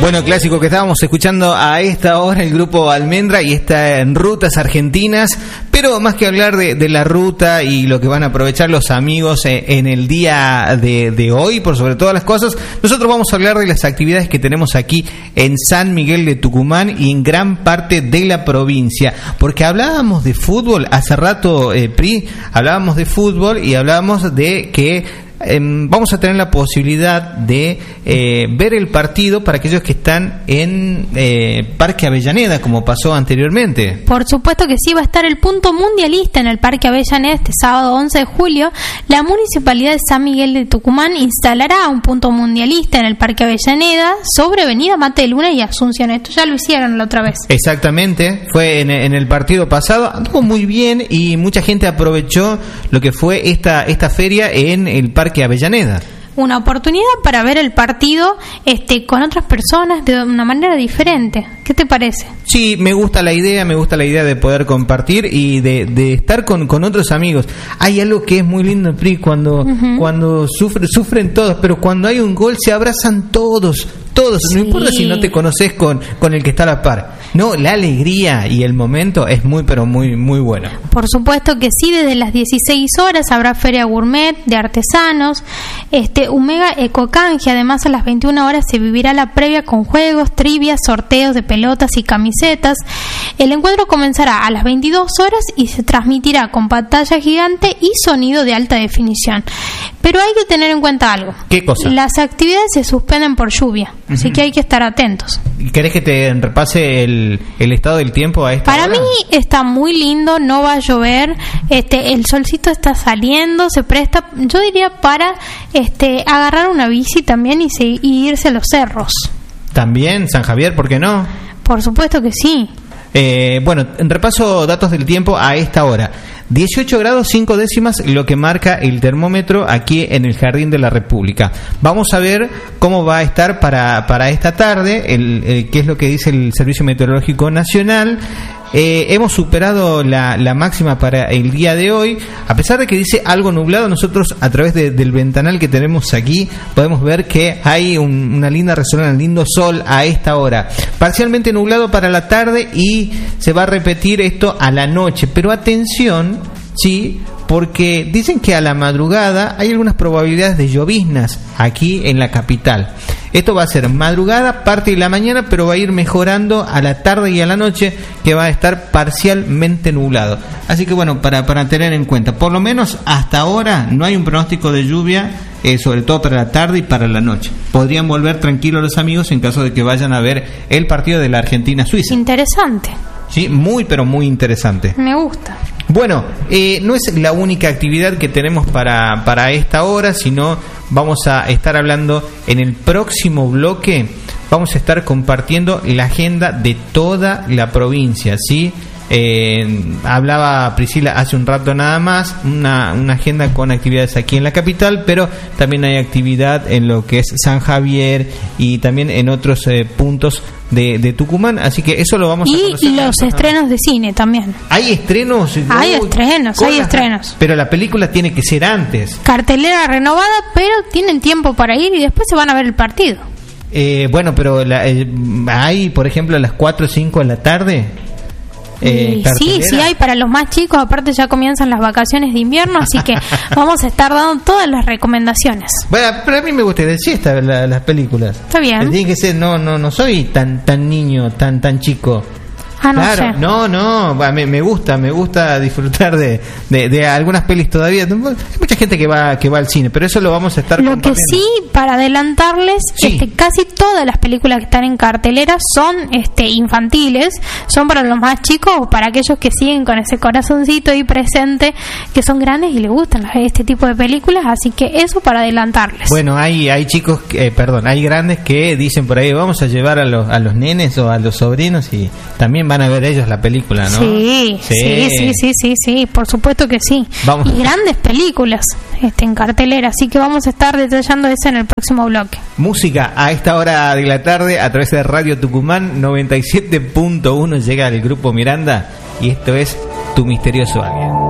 Bueno, clásico que estábamos escuchando a esta hora, el grupo Almendra, y está en Rutas Argentinas. Pero más que hablar de la ruta y lo que van a aprovechar los amigos en el día de hoy, por sobre todas las cosas, nosotros vamos a hablar de las actividades que tenemos aquí en San Miguel de Tucumán y en gran parte de la provincia. Porque hablábamos de fútbol hace rato, Pri, hablábamos de fútbol y hablábamos de que vamos a tener la posibilidad de ver el partido para aquellos que están en Parque Avellaneda, como pasó anteriormente. Por supuesto que sí, va a estar el punto mundialista en el Parque Avellaneda este sábado 11 de julio. La Municipalidad de San Miguel de Tucumán instalará un punto mundialista en el Parque Avellaneda sobre Avenida Mate de Luna y Asunción. Esto ya lo hicieron la otra vez. Exactamente, fue en el partido pasado, anduvo muy bien y mucha gente aprovechó lo que fue esta feria en el Parque Avellaneda. Una oportunidad para ver el partido con otras personas de una manera diferente. ¿Qué te parece? Sí, me gusta la idea de poder compartir y de estar con otros amigos. Hay algo que es muy lindo, Pri, cuando sufren todos, pero cuando hay un gol se abrazan todos. Sí. No importa si no te conoces con el que está a la par. No, la alegría y el momento es muy, pero muy, muy bueno. Por supuesto que sí, desde las 16 horas habrá feria gourmet de artesanos, un mega ecocanje. Además, a las 21 horas se vivirá la previa con juegos, trivias, sorteos de pelotas y camisetas. El encuentro comenzará a las 22 horas y se transmitirá con pantalla gigante y sonido de alta definición. Pero hay que tener en cuenta algo. ¿Qué cosa? Las actividades se suspenden por lluvia, así que hay que estar atentos. ¿Querés que te repase el estado del tiempo a esta hora? Para mí está muy lindo, no va a llover, el solcito está saliendo, se presta, yo diría para agarrar una bici también y irse a los cerros. También, San Javier, ¿por qué no? Por supuesto que sí. Bueno, repaso datos del tiempo a esta hora. 18 grados 5 décimas lo que marca el termómetro aquí en el Jardín de la República. Vamos a ver cómo va a estar para esta tarde, qué es lo que dice el Servicio Meteorológico Nacional. Hemos superado la máxima para el día de hoy. A pesar de que dice algo nublado, nosotros a través del ventanal que tenemos aquí podemos ver que hay una linda resonancia, un lindo sol a esta hora. Parcialmente nublado para la tarde y se va a repetir esto a la noche. Pero atención, sí, porque dicen que a la madrugada hay algunas probabilidades de lloviznas aquí en la capital. Esto va a ser madrugada, parte de la mañana, pero va a ir mejorando a la tarde y a la noche, que va a estar parcialmente nublado. Así que bueno, para tener en cuenta, por lo menos hasta ahora no hay un pronóstico de lluvia, sobre todo para la tarde y para la noche. Podrían volver tranquilos los amigos en caso de que vayan a ver el partido de la Argentina-Suiza. Interesante. Sí, muy pero muy interesante. Me gusta. Bueno, no es la única actividad que tenemos para esta hora, sino vamos a estar hablando en el próximo bloque, vamos a estar compartiendo la agenda de toda la provincia, ¿sí? Hablaba Priscila hace un rato nada más, una agenda con actividades aquí en la capital, pero también hay actividad en lo que es San Javier y también en otros puntos de Tucumán, así que eso lo vamos a conocer. Y los estrenos de cine también. ¿Hay estrenos? Hay estrenos. Pero la película tiene que ser antes. Cartelera renovada, pero tienen tiempo para ir y después se van a ver el partido. Bueno, pero hay, por ejemplo, a las 4 o 5 de la tarde. Sí, hay para los más chicos, aparte ya comienzan las vacaciones de invierno, así que vamos a estar dando todas las recomendaciones. Bueno, pero a mí me gusta de siesta las películas. Está bien. Tiene que ser, no soy tan niño, tan chico. Ah, no claro, sé. No, me gusta disfrutar de algunas pelis todavía. Hay mucha gente que va al cine, pero eso lo vamos a estar compartiendo. Lo que sí, para adelantarles, casi todas las películas que están en cartelera son infantiles, son para los más chicos o para aquellos que siguen con ese corazoncito ahí presente, que son grandes y les gustan este tipo de películas, así que eso para adelantarles. Bueno, hay chicos, hay grandes que dicen por ahí, vamos a llevar a los nenes o a los sobrinos y también van a ver ellos la película, ¿no? Sí, por supuesto que sí. Vamos. Y grandes películas en cartelera, así que vamos a estar detallando eso en el próximo bloque. Música a esta hora de la tarde a través de Radio Tucumán 97.1 llega el grupo Miranda y esto es Tu Misterioso Alguien.